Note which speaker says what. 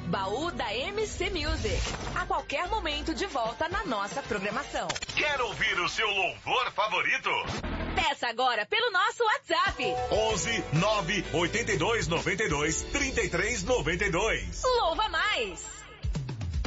Speaker 1: Baú da MC Music. A qualquer momento de volta na nossa programação.
Speaker 2: Quer ouvir o seu louvor favorito?
Speaker 1: Peça agora pelo nosso WhatsApp.
Speaker 2: 11 9 82 92 33 92.
Speaker 1: Louva mais!